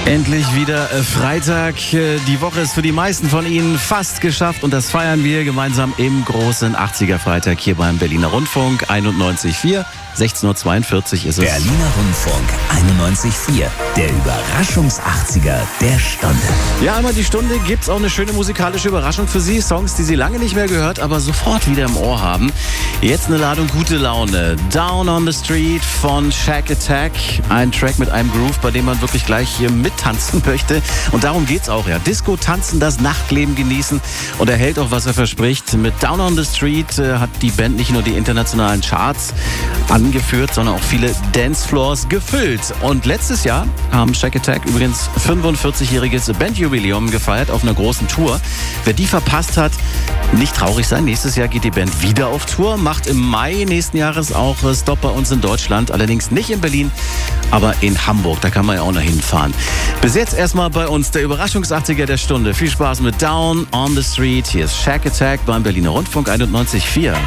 Endlich wieder Freitag. Die Woche ist für die meisten von Ihnen fast geschafft und das feiern wir gemeinsam im großen 80er Freitag hier beim Berliner Rundfunk 91.4. 16.42 Uhr ist es. Berliner Rundfunk 91.4, der Überraschungs-80er der Stunde. Ja, einmal die Stunde gibt's auch eine schöne musikalische Überraschung für Sie. Songs, die Sie lange nicht mehr gehört, aber sofort wieder im Ohr haben. Jetzt eine Ladung gute Laune. Down on the Street von Shack Attack. Ein Track mit einem Groove, bei dem man wirklich gleich hier mittanzen möchte. Und darum geht's auch, ja. Disco tanzen, das Nachtleben genießen. Und er hält auch, was er verspricht. Mit Down on the Street hat die Band nicht nur die internationalen Charts angeführt, sondern auch viele Dancefloors gefüllt. Und letztes Jahr haben Shack Attack übrigens 45-jähriges Bandjubiläum gefeiert auf einer großen Tour. Wer die verpasst hat, nicht traurig sein. Nächstes Jahr geht die Band wieder auf Tour, macht im Mai nächsten Jahres auch Stopp bei uns in Deutschland. Allerdings nicht in Berlin, aber in Hamburg. Da kann man ja auch noch hinfahren. Bis jetzt erstmal bei uns der Überraschungs-80er der Stunde. Viel Spaß mit Down on the Street. Hier ist Shack Attack beim Berliner Rundfunk 91.4.